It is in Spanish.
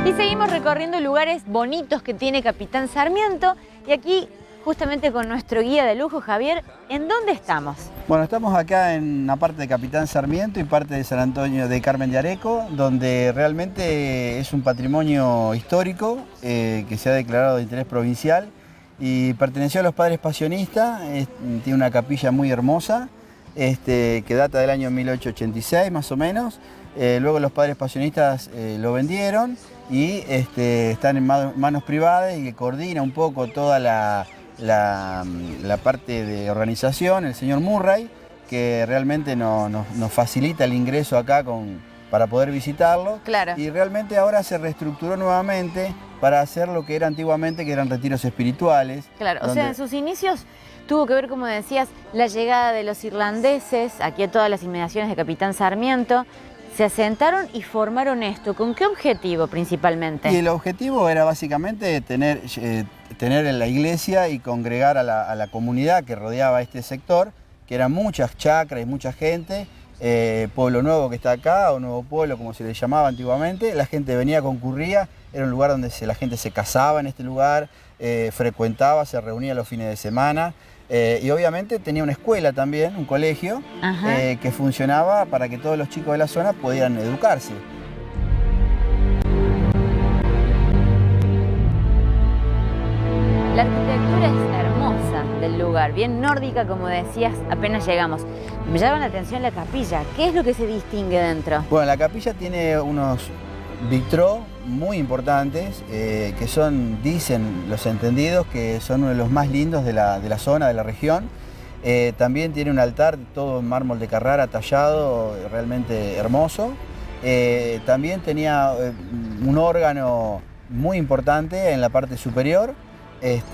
Y seguimos recorriendo lugares bonitos que tiene Capitán Sarmiento. Y aquí, justamente con nuestro guía de lujo, Javier, ¿en dónde estamos? Bueno, estamos acá en una parte de Capitán Sarmiento y parte de San Antonio de Carmen de Areco, donde realmente es un patrimonio histórico que se ha declarado de interés provincial y perteneció a los padres pasionistas. Tiene una capilla muy hermosa que data del año 1886 más o menos. Luego los padres pasionistas lo vendieron y están en manos privadas y que coordina un poco toda la parte de organización, el señor Murray, que realmente nos facilita el ingreso acá para poder visitarlo. Claro. Y realmente ahora se reestructuró nuevamente para hacer lo que era antiguamente, que eran retiros espirituales. Claro, o sea, en sus inicios tuvo que ver, como decías, la llegada de los irlandeses aquí a todas las inmediaciones de Capitán Sarmiento. Se asentaron y formaron esto. ¿Con qué objetivo principalmente? Y el objetivo era básicamente tener en la iglesia y congregar a la comunidad que rodeaba este sector, que eran muchas chacras y mucha gente. Pueblo Nuevo que está acá, o Nuevo Pueblo como se le llamaba antiguamente. La gente venía, concurría, era un lugar donde la gente se casaba en este lugar, frecuentaba, se reunía los fines de semana. Y obviamente tenía una escuela también, un colegio, que funcionaba para que todos los chicos de la zona pudieran educarse. La arquitectura es hermosa del lugar, bien nórdica, como decías, apenas llegamos. Me llama la atención la capilla. ¿Qué es lo que se distingue dentro? Bueno, la capilla tiene unos vitrós muy importantes, que son, dicen los entendidos, que son uno de los más lindos de la zona, de la región. También tiene un altar todo en mármol de Carrara tallado, realmente hermoso. También tenía un órgano muy importante en la parte superior.